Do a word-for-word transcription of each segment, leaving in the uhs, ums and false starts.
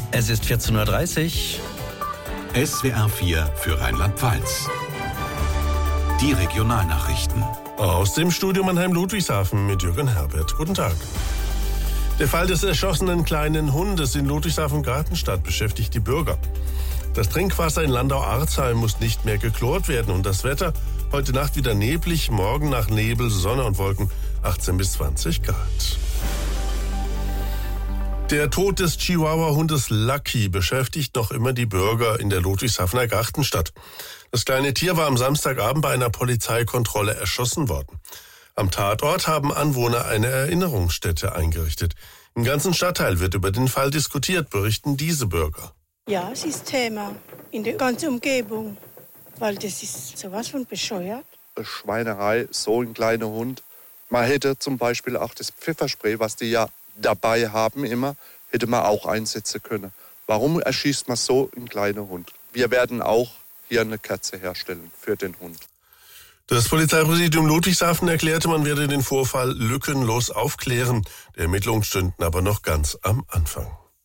Es ist vierzehn Uhr dreißig. S W R vier für Rheinland-Pfalz. Die Regionalnachrichten. Aus dem Studio Mannheim-Ludwigshafen mit Jürgen Herbert. Guten Tag. Der Fall des erschossenen kleinen Hundes in Ludwigshafen-Gartenstadt beschäftigt die Bürger. Das Trinkwasser in Landau-Arzheim muss nicht mehr geklort werden und das Wetter heute Nacht wieder neblig, morgen nach Nebel, Sonne und Wolken achtzehn bis zwanzig Grad. Der Tod des Chihuahua-Hundes Lucky beschäftigt noch immer die Bürger in der Ludwigshafener Gartenstadt. Das kleine Tier war am Samstagabend bei einer Polizeikontrolle erschossen worden. Am Tatort haben Anwohner eine Erinnerungsstätte eingerichtet. Im ganzen Stadtteil wird über den Fall diskutiert, berichten diese Bürger. Ja, es ist Thema in der ganzen Umgebung, weil das ist sowas von bescheuert. Eine Schweinerei, so ein kleiner Hund. Man hätte zum Beispiel auch das Pfefferspray, was die ja dabei haben immer, hätte man auch einsetzen können. Warum erschießt man so einen kleinen Hund? Wir werden auch hier eine Kerze herstellen für den Hund. Das Polizeipräsidium Ludwigshafen erklärte, man werde den Vorfall lückenlos aufklären. Die Ermittlungen stünden aber noch ganz am Anfang.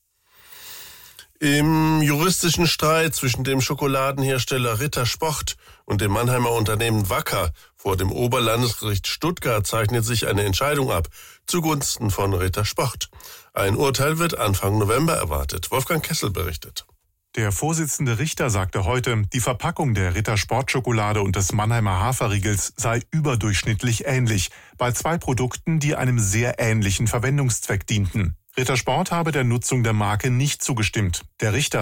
Im juristischen Streit zwischen dem Schokoladenhersteller Rittersport und dem Mannheimer Unternehmen Wacker vor dem Oberlandesgericht Stuttgart zeichnet sich eine Entscheidung ab zugunsten von Rittersport. Ein Urteil wird Anfang November erwartet. Wolfgang Kessel berichtet. Der Vorsitzende Richter sagte heute, die Verpackung der Rittersport-Schokolade und des Mannheimer Haferriegels sei überdurchschnittlich ähnlich, bei zwei Produkten, die einem sehr ähnlichen Verwendungszweck dienten. Rittersport habe der Nutzung der Marke nicht zugestimmt. Der Richter